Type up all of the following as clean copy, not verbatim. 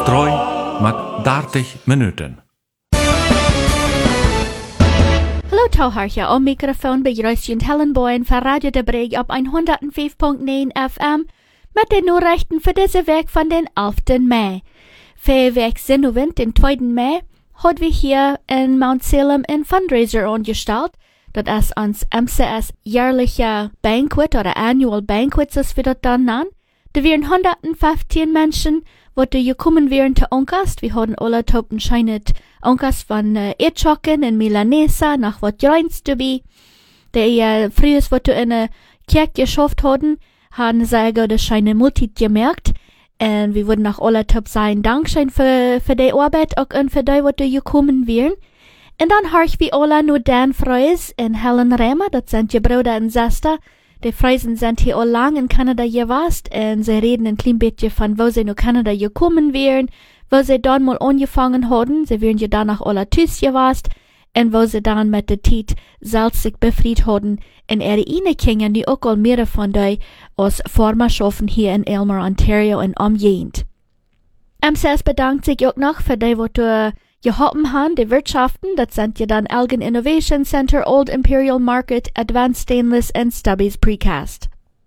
3 met 30 minuten. Hallo Tauhartje, am Mikrofon begrüßt Helen Boyen für Radio de Breg op 105.9 FM mit den Nachrichten für diese Woche von den 11. Mai. Für Woche Sinnowend, den 2. Mai, haben wir hier in Mount Salem ein Fundraiser angestellt. Das ist uns MCS jährliche Banquet oder Annual Banquet, das wir das dann nennen. Da wären 115 Menschen, die gekommen wären zu Onkast. Wir hatten alle Topen scheinet Onkast von Etschocken in Milanesa nach was Joins dabei. Die früher, was in der Kirche geschafft hatten, haben sie das scheine Multit gemerkt. Und wir würden auch alle Top sein Dankschein für die Arbeit und für die, die gekommen wären. Und dann habe ich alle nur Dan Freus und Helen Remer, das sind die Brüder und Schwester. Die Freisen sind hier all lang in Kanada gewesen und sie reden ein klein bisschen von, wo sie nach Kanada gekommen wären, wo sie dann mal angefangen hatten. Sie wären ja danach alle Tüß gewesen und wo sie dann mit der Zeit selbst sich befreit hatten und ihre Innekingen, die auch all mehrere von die aus Formerschaffen hier in Aylmer, Ontario und umgehend. MCS bedankt sich auch noch für die, die geholfen haben, die Wirtschaften, das sind ja dann Elgin Innovation Center, Old Imperial Market, Advanced Stainless und Stubby's Precast.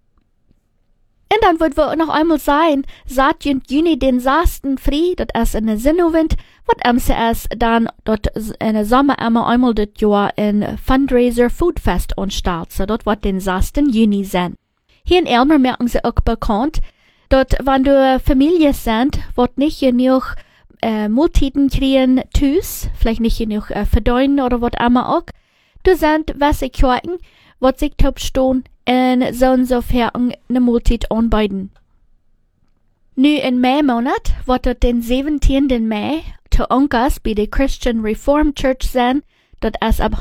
Und dann wird wir noch einmal sein, seit Juni den 6. Früh, das ist in der Sinnowend, wird MCS dann dort in der Sommer einmal das Jahr ein Fundraiser Foodfest anstellt, so dort wird den 6. Juni sein. Hier in Aylmer merken sie auch bekannt, dort, wenn du Familie sind, wird nicht genug Multiten kriegen Tüß, vielleicht nicht genug verdeuen oder was immer auch. Du sind Wasserkirchen, was sich top stehen und so Ferien ne Multit anbieten. Nu in Mai-Monat wird dort den 17. Mai zu Onkas bei der Christian Reformed Church sein, dort ist ab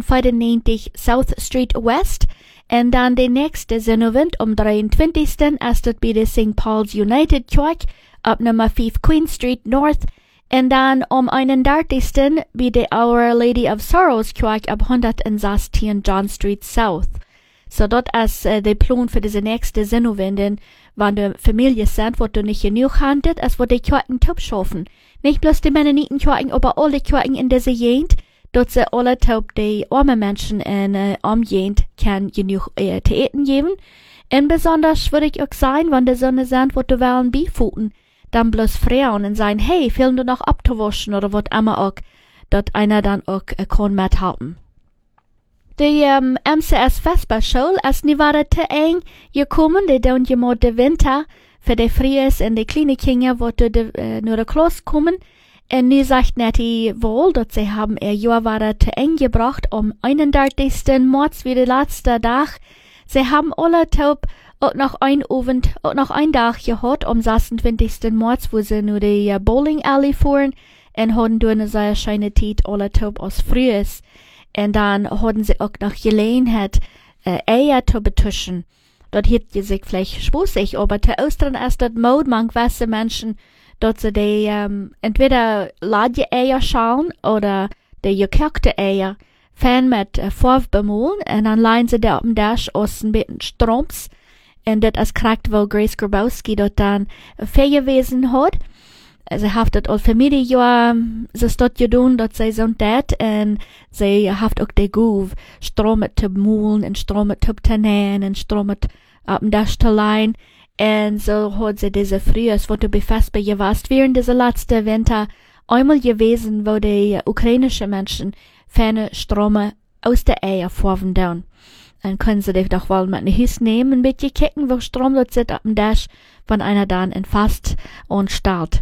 195 South Street West, und dann der nächste Sinnowend 23. ist dort bei der St. Paul's United Church, ab Nummer 5 Queen Street North, und dann 31. bei der Our Lady of Sorrows Church ab 116 John Street South. So dort ist der Plan für diese nächste Sinnowenden, wenn du Familie sind, wo du nicht genug handelt, als wo die Kirchen top schaffen. Nicht bloß die Mennoniten-Kirchen, aber alle Kirchen in dieser Gegend, dort sie alle top die armen Menschen in Umgegend kann genug zu eten geben. Und besonders würde ich auch sein, wenn die Sonne sind, wo du wollen beifuten, dann bloß Frauen und sagen, hey, fehlen du noch abzuwaschen oder was immer auch, dort einer dann auch kann mithalten. Die MCS Vesperschule ist nicht weiter zu eng gekommen, die dann jemand den Winter für die Fries und die kleinen Kinder, wo nur der Klasse kommen. Und nu sagt nicht die wohl, dass sie haben ihr Jahr weiter zu eng gebracht, 31. März wie der letzte Tag. Sie haben alle taub auch noch ein Abend, auch noch ein Tag gehabt, 26. März, wo sie nur die Bowling Alley fuhren und hatten durch eine sehr schöne Zeit alle taub aus Frühes. Und dann hatten sie auch noch Gelegenheit, Eier zu betuschen. Dort hätt sie sich vielleicht spaßig, aber zu Ostern ist das Mode, man gewisse Menschen, dass sie die, entweder Ladje-Eier schauen oder die gekochte Eier, fan mit Farbe bemalen, und dann leihen sie da auf dem Dash aus ein bisschen Stroms. Und das ist korrekt, wo Grace Grabowski dort dann viel gewesen hat. Sie hat das all Familie ja, sie dort getan, dass sie so das, und sie hat auch die Gouv, Strom zu malen, und Strom zu nähen, und Strom auf dem Dash zu leihen. Und so hat sie diese Frühs, wo du befasst warst, während dieser letzten Winter einmal gewesen, wo die ukrainischen Menschen ferne Strome aus der Eier vorven down. Dann können sie dich doch wohl mit nach Hause nehmen, ein bisschen kicken, wo Strom dort sitzt auf dem Dash, wenn einer dann in Fast und starrt.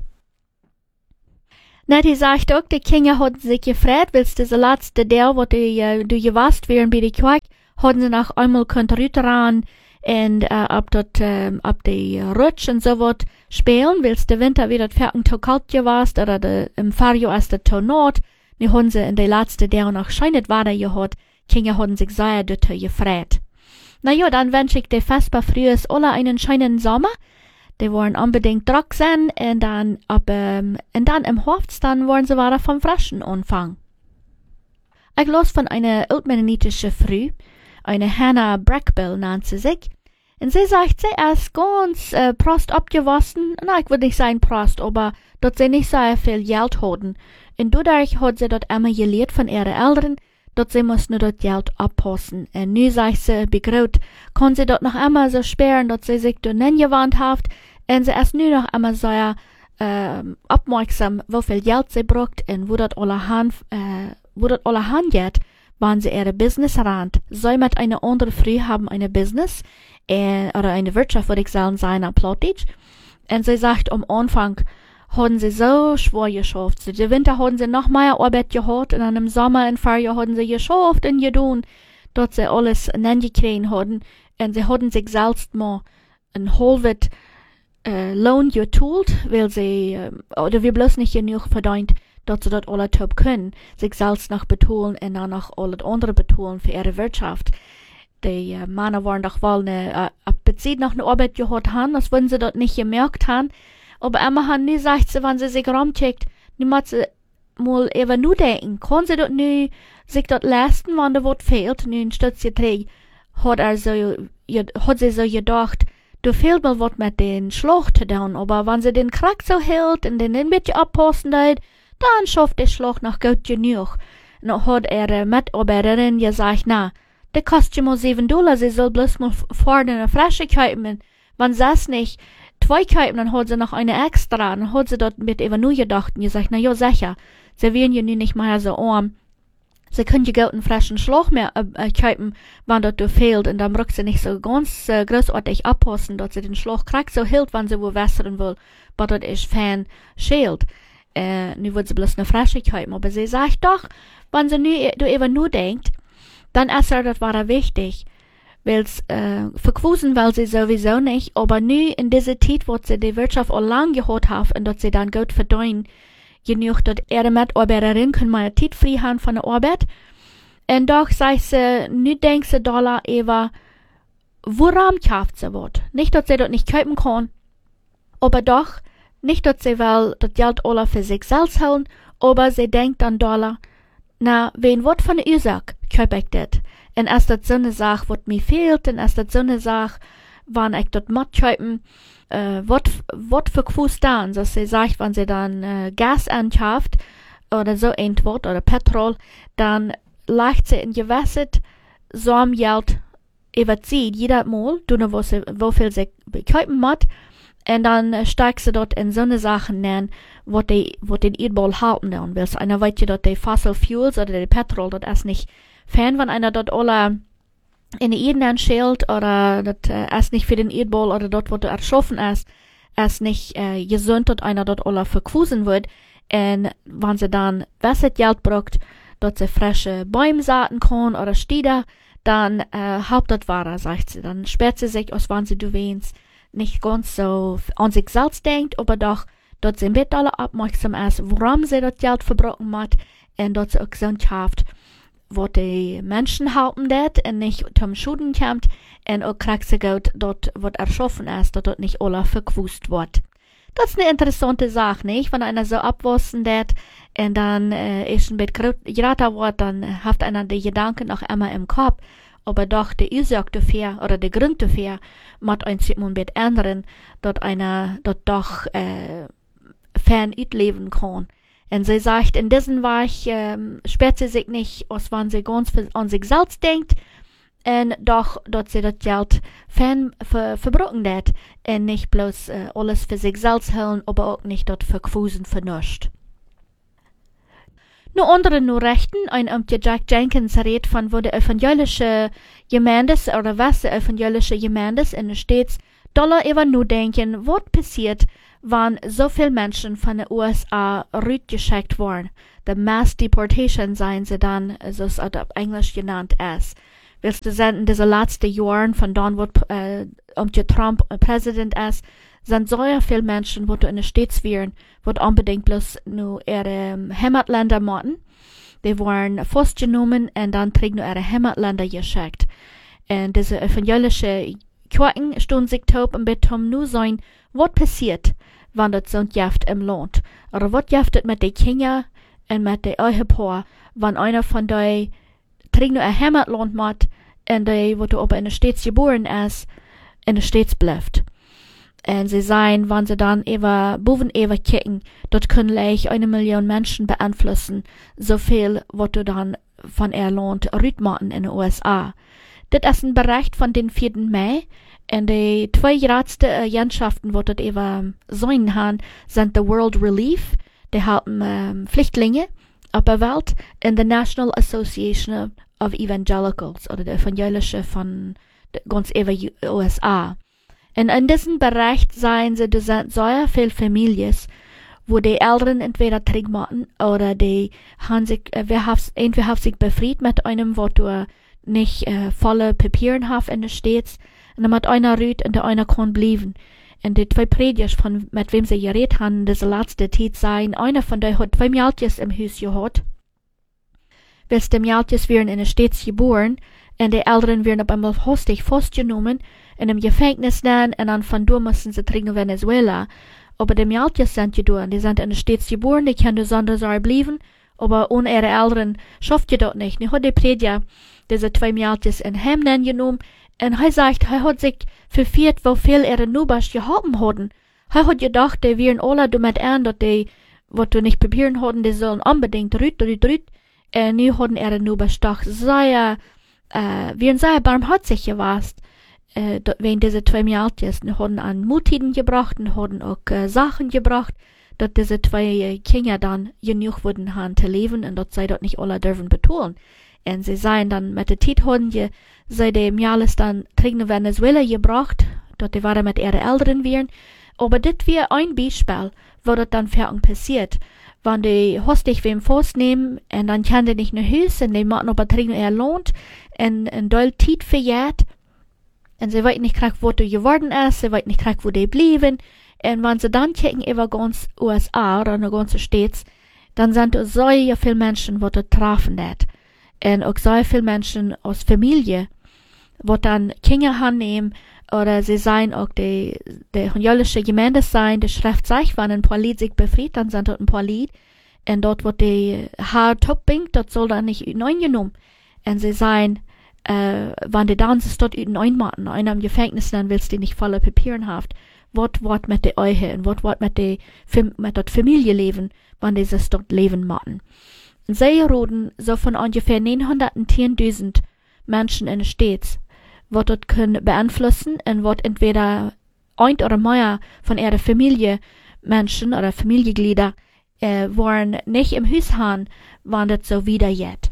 Nettie sagt auch, die Kinder hatten sich gefreut, weil diese letzte Teil, wo du gewasst wären bei der Kirche, hatten sie noch einmal ran und ab die Rutsch und so was spielen, weil der Winter wieder fertig zu kalt gewasst, oder im Fahrjahr ist der zu Nord. Nu haben sie in der letzten Teil noch scheinet weiter gehabt, Kinder haben sich sehr dort gefreut. Na ja, dann wünsche ich dir Vesper frühes alle einen schönen Sommer. Die wollen unbedingt trocken sein, und dann im Herbst dann wollen sie weiter vom Frischen anfangen. Ich las von einer altmennonitischen Frau, eine Hannah Brackbill nennt sie sich, und sie sagt, sie ist ganz prost abgewaschen, na, ich würde nicht sagen prost, aber dass sie nicht sehr viel Geld hatten. Und dadurch hat sie dort immer gelehrt von ihren Eltern, dass sie muss nur dort Geld abpassen. Und nu sagt sie, begraut, kann sie dort noch immer so sperren, dass sie sich dort nicht gewandt hat. Und sie ist nu noch immer sehr aufmerksam, wie viel Geld sie braucht und wo dort allerhand geht, wenn sie ihre Business rand. Sie mit einer anderen Frau haben eine Business, oder eine Wirtschaft, würde ich sagen, sein am Plattdeutsch. Und sie sagt, am Anfang haben sie so schwer geschafft. So, die Winter haben sie noch mehr Arbeit gehabt und dann im Sommer und Frühjahr haben sie geschafft und getan, dass sie alles gekriegt haben. Und sie haben sich selbst mal ein halbes Lohn geteilt, weil sie, oder wir bloß nicht genug verdient, dass sie dort alle top können, sich selbst noch betonen und dann noch alle andere betonen für ihre Wirtschaft. Die Männer waren doch wohl bezieht noch eine Arbeit gehabt haben, das würden sie dort nicht gemerkt haben. Aber immer haben nie sagt sie, wenn sie sich rumcheckt, nu muss sie mal eben nur denken, kann sie dort nu sich dort leisten, wenn da was fehlt, nu ein Stütz trägt, hat sie so gedacht, da fehlt mal was mit den Schlag zu tun, aber wenn sie den Krack so hält und den ein bisschen abpassen tut, dann schafft der Schlag noch gut genug. Und dann hat ihre Mitarbeiterin gesagt, na, der kostet mal $7, sie soll bloß mal vorne eine Flasche kaufen, wenn sie es nicht 2 kaufen, dann hat sie noch eine extra, dann hat sie dort mit eben nur gedacht und gesagt, na ja, sicher, sie werden ja nun nicht mehr so arm. Sie können ja gut einen frischen Schlag mehr kaufen, wenn dort fehlt, und dann braucht sie nicht so ganz großartig abpassen, dass sie den Schlag kriegt, so hält, wenn sie wo wässern will, aber dort ist fein schält. Nu wird sie bloß eine frische kaufen, aber sie sagt doch, wenn sie nu eben nur denkt, dann ist das war wichtig, weil's verquusen will sie sowieso nicht, aber nu in dieser Zeit, wo sie die Wirtschaft auch lang gehabt hat und dass sie dann gut verdienen, genug, dass ihre Mitarbeiterin können mal Zeit frei haben von der Arbeit. Und doch sagt sie, nu denkt sie Dollar über, woran kauft sie was? Nicht, dass sie dort nicht kaufen kann, aber doch, nicht, dass sie will das Geld alle für sich selbst holen, aber sie denkt an Dollar, na, wen wat von der Ursache kauf ich das? Und ist das so eine Sache, was mir fehlt, und ist das so eine Sache, wann ich das matt kaufen, wat für Fuß dann, dass sie sagt, wenn sie dann Gas ankauft, oder so irgendwas, oder Petrol, dann legt sie in Gewässer so am Geld überzieht, jeder Mal, wo viel sie kaufen muss, und dann steigt sie dort in so eine Sachen nennen, wo den Erdball halten dann. Weil einer weiß ja, dass die Fossil Fuels oder die Petrol, das ist nicht fan, wenn einer dort alle in die Erde schält, oder das ist nicht für den Erdball, oder dort, wo du erschaffen ist nicht gesund, dass einer dort alle verquusen wird. Und wenn sie dann Wassergeld braucht, dass sie frische Bäume saaten kann oder Stieder, dann haupt das wahrer, sagt sie. Dann sperrt sie sich, als wenn sie du weinst, nicht ganz so an sich selbst denkt, aber doch, dass sie mit alle aufmerksam ist, warum sie das Geld verbrochen hat, und dass sie auch gesund schafft, wo die Menschen halten das, und nicht zum Schuden kommt, und auch kriegt sie gut, dort, was erschaffen ist, dass dort nicht alle verquust wird. Das ist eine interessante Sache, nicht? Wenn einer so abwassen das, und dann ist ein bisschen gerater wird, dann hat einer die Gedanken noch immer im Kopf, aber doch die Ursache dafür, oder der Grund dafür, muss ein bisschen ändern, dass einer dort doch fern leben kann. Und sie sagt, in diesem Weg sperrt sie sich nicht, als wenn sie ganz an sich selbst denkt, und doch, dass sie das Geld fern verbrochen hat, und nicht bloß alles für sich selbst holen, aber auch nicht dort verquusen vernuscht. Nur andere Nachrichten, ein Jack Jenkins redet von, wo die evangelische Gemeindes, oder was die evangelische Gemeindes in den States, Dollar über nur denken, was passiert, wenn so viele Menschen von den USA rübergeschickt worden. The Mass Deportation seien sie dann, so es auf Englisch genannt ist. Willst du sagen, in diesen letzten Jahren, von dann, wo Trump Präsident ist, sind so viele Menschen, die in den States wären, die unbedingt bloß nur ihre Heimatländer machen. Die wurden festgenommen und dann kriegen nur ihre Heimatländer geschickt. Und diese evangelische Kirchen stehen sich taub und bitten nur sein, was passiert, wenn das so jaft im Land. Oder was jaftet mit den Kindern und mit den Ehepaaren, wenn einer von denen kriegen nur ein Heimatland macht und die, wo du aber in den States geboren ist, in den States bleibt. Und sie sagen, wenn sie dann boven kicken, dort können gleich 1 Million Menschen beeinflussen, so viel, was du dann von Irland rütmachen in den USA. Das ist ein Bericht von den 4. Mai. Und die 2 größten Agentschaften, die dort sein haben, sind the World Relief, die haben Flüchtlinge auf der Welt, und the National Association of Evangelicals, oder die evangelische von ganz USA. Und in diesem Bereich sagen sie, dass sehr viele Familien, wo die Eltern entweder Krieg machen, oder die haben sich, entweder haben sich befreit mit einem, wo du nicht volle Papieren hast in den States, und dann hat einer rüht und der einer kann bleiben. Und die 2 Prediger, mit wem sie geredet haben, diese letzte Zeit sagen, einer von denen hat 2 Mädchen im Haus gehabt, weil die Mädchen werden in den States geboren, und die Eltern werden auf einmal hastig festgenommen, in einem Gefängnis dann, und dann von da müssen sie zurück nach Venezuela. Aber die Mädchen sind geboren, die sind in den States geboren, die können sonst bleiben, aber ohne ihre Eltern schafft ihr das nicht. Nun hat der Prediger diese 2 Mädchen in Hemden genommen, und er sagt, er hat sich verfehlt, wie viel ihre Nubas gehabt hatten. Er hat gedacht, die wären alle damit an, dass die, was du nicht Papieren hatten, die sollen unbedingt rüt. Und nun hatten ihre Nubas doch wären sehr barmherzig gewesen, wenn diese 2 Mädchen hatten an Multiden gebracht und hatten auch Sachen gebracht, dass diese 2 Kinder dann genug wurden haben zu leben, und dass sie dort nicht alle dürfen betonen. Und sie seien dann mit der Zeit haben sie die Mädels dann zurück nach Venezuela gebracht, dort die waren mit ihren Eltern wären. Aber das wäre ein Beispiel, wo das dann fertig passiert. Wenn die hostig wem festnehmen, und dann kann die nicht nach Hause, und die machen aber zurück nach ihr Land, und doll Zeit verjährt, und sie weiß nicht, wo du geworden ist, sie weiß nicht, wo die blieben. Und wenn sie dann kicken über ganz USA oder in ganzen States, dann sind es so viele Menschen, die dort treffen hat. Und auch so viele Menschen aus Familie, die dann Kinder annehmen, oder sie seien auch die evangelische Gemeinde sein, die Schrift sagt, wenn ein paar Lied sich befreit, dann sind dort ein paar Lied, und dort wird die Haar topping, dort soll dann nicht genommen. Und sie seien, wenn die dann sich dort machen, einer im Gefängnis, dann willst du nicht volle Papieren haben. Was mit der Ehe, und was mit der Familie leben, wenn die sich dort leben machen. Sie reden so von ungefähr 910.000 Menschen in den States, die dort können beeinflussen, und was entweder ein oder mehr von ihrer Familie Menschen oder Familienglieder waren nicht im Haus haben, wenn das so wieder geht.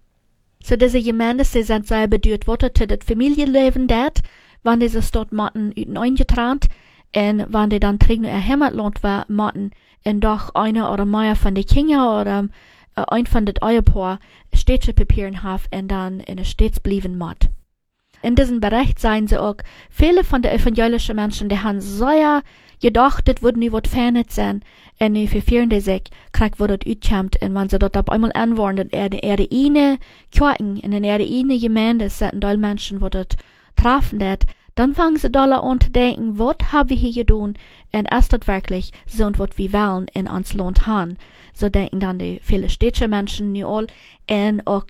So diese Gemeinde, sie sind sehr bedeutet, was das Familienleben dort, wenn die sich dort machen, eingetrennt, und wenn die dann zurück nach ihr Heimatland machen, und doch einer oder mehr von den Kindern oder ein von den Ehepaaren städtische Papieren haben, und dann in den States bleiben muss. In diesem Bericht sagen sie auch, viele von den evangelischen Menschen, die haben sehr gedacht, das würde nie was Fernes sein, und die verfehlen die sich, wo das auskommt, und wenn sie dort auf einmal anwenden, in ihre eine Kirchen, in ihre eine Gemeinde sind alle Menschen, die dort treffen, dann fangen sie da an zu denken, was haben wir hier getan, und ist das wirklich so, was wir wollen in uns Land haben. So denken dann die viele städtische Menschen nicht all, und auch,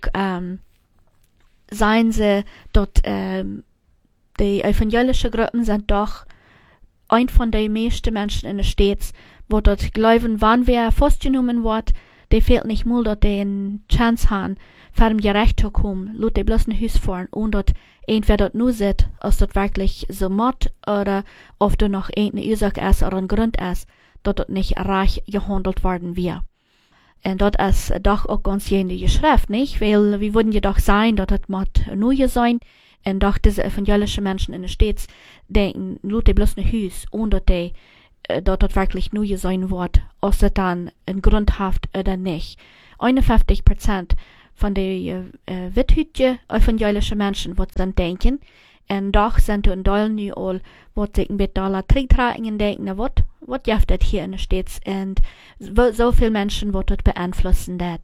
seien sie dort, die evangelische Gruppen sind doch ein von den meisten Menschen in den States, wo dort glauben, wann wer festgenommen wird, die fehlt nicht mal, dass die eine Chance haben, vor dem Gericht zu kommen, laut die bloß ein Haus fahren, und dort entweder dort nur sitzt, als dort wirklich so macht, oder ob da noch eine Ursache ist oder ein Grund ist, dass dort nicht reich gehandelt worden wird. Und dort ist doch auch ganz jenige Schrift, nicht? Weil wir würden jedoch sein, dass das muss neu sein, und doch diese evangelischen Menschen in den States denken, nur die bloß ein Haus, und dass die, dort wirklich neu sein wird, ob das dann ein Grund hat oder nicht. 51% von den witthütigen evangelischen Menschen, was dann denken, und doch sind in Dollen nu all, was sich mit Dollar trägen und denken, na was jaft das hier in den States, und so viele Menschen, was das beeinflussen das.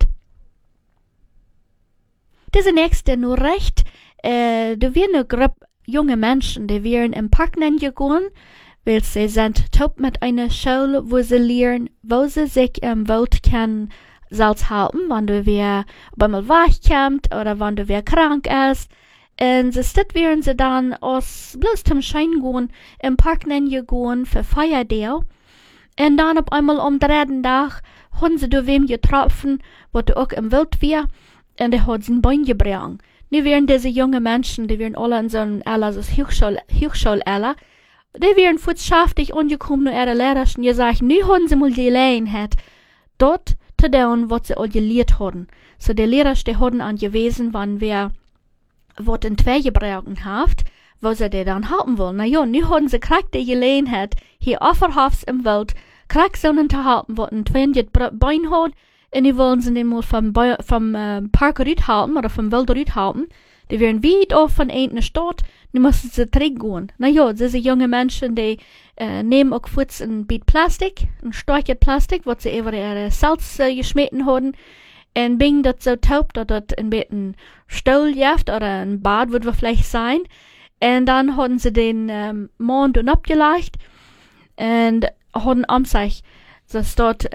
Diese nächste nur recht, da wären eine Gruppe junge Menschen, die wären im Park gegangen, weil sie sind top mit einer Schule, wo sie lernen, wo sie sich im Welt können selbst halten, wenn du wer einmal wachkommt oder wenn du wer krank ist, En ze stit wären ze dann aus bloß zum Schein gehen, im Park nennen gehen für Feierdeel. En dann op einmal dritten Tag haben sie da wem getroffen, wat auch im Wild war, en der hat sein Bein gebrochen. Nu wären diese junge Menschen, die wären alle in so einem Hochschul-Ella, die wären futschaftig angekommen und ihre Lehrer schon gesagt, nu haben sie mal die Gelegenheit, dort zu tun, was sie all gelehrt haben. So die Lehrer, die haben angewiesen, wann wer wat in zwei gebrochen haft, wo sie die dann halten wollen. Na ja, nu haben sie kriegt die Gelegenheit, hier offerhafts im Wald, kriegt so einen zu halten, wat ein Twin Bein hat, und die wollen sie nicht mal vom Park halten, oder vom Wald halten. Die werden weit auf von einer Stadt, nu müssen sie zurückgehen. Na ja, diese junge Menschen, die nehmen auch kurz ein Biet Plastik, ein Stückchen Plastik, was sie über ihre Salz geschmitten haben, und bringen das so taub, dass das ein bisschen Stuhl jaft, oder ein Bad wird vielleicht sein. Und dann haben sie den Mond abgelegt, und haben am sich, dass dort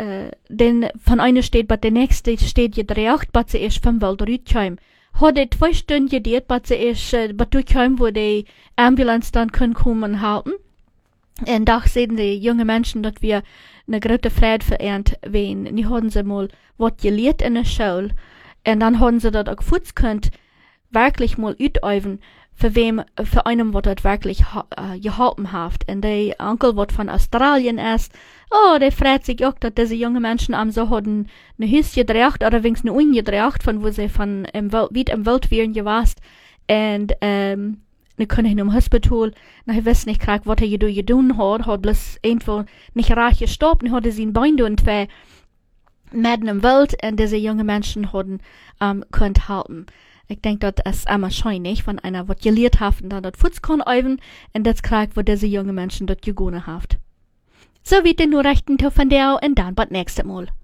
von einer steht, bei der nächste steht gedreht, was sie ist vom Wald rüberkommen. Hat 2 Stunden gedauert, was sie ist, durchkommen, wo die Ambulance dann können kommen und halten. Und da sehen die jungen Menschen, dass wir eine große Freude verehrt werden. Die haben sie mal was gelehrt in der Schule. Und dann haben sie das auch futz könnt, wirklich mal üben, für einen, was das wirklich geholfen hat. Und der Onkel, was von Australien ist, der freut sich auch, dass diese jungen Menschen am so hatten eine Hüsse gedreht, oder wenigstens eine Ungedreht, von wo sie wie im Wald wären gewasst. Und, dann können ihn im Hospital, ich weiß nicht, was er getan hat bloß irgendwo nicht reich gestorben, dann hat er sein Bein und zwei mitten im Wald, und diese jungen Menschen haben, können halten. Ich denke, das ist immer scheunig, wenn einer was gelehrt hat und dann das Futz kann üben, und das kriegt, wo diese jungen Menschen dort gegangen haben. So wie den Nachrichten von der und dann bis nächstes Mal.